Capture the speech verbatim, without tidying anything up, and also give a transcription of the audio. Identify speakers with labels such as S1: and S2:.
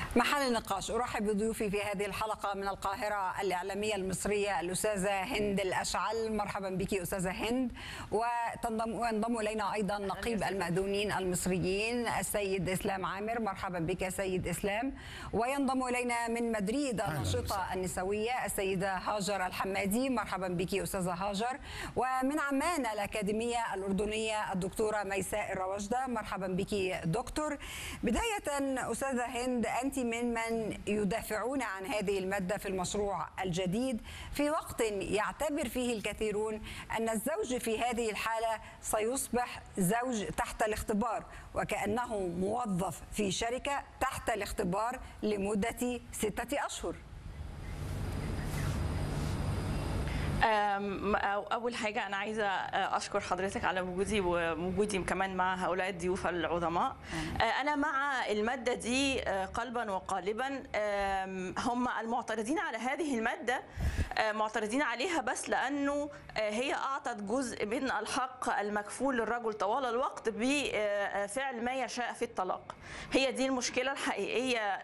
S1: محل النقاش. أرحب بضيوفي في هذه الحلقة من القاهرة الإعلامية المصرية الأستاذة هند الأشعل. مرحبا بك أستاذة هند. وتنضم وينضم إلينا أيضا نقيب المأذونين المصريين السيد إسلام عامر. مرحبا بك سيد إسلام. وينضم إلينا من مدريد الناشطة النسوية السيدة هاجر الحمادي. مرحبا بك أستاذة هاجر. ومن عمان الأكاديمية الأردنية الدكتورة ميساء الروجدة. مرحبا بك دكتور. بداية أستاذة هند، أنت من من يدافعون عن هذه المادة في المشروع الجديد في وقت يعتبر فيه الكثيرون أن الزوج في هذه الحالة سيصبح زوج تحت الاختبار، وكأنه موظف في شركة تحت الاختبار لمدة ستة أشهر.
S2: أول حاجة أنا عايزة أشكر حضرتك على وجودي ووجودي كمان مع هؤلاء الضيوف العظماء. أنا مع المادة دي قلبا وقالبا. هم المعترضين على هذه المادة معترضين عليها بس لأنه هي أعطت جزء من الحق المكفول للرجل طوال الوقت بفعل ما يشاء في الطلاق. هي دي المشكلة الحقيقية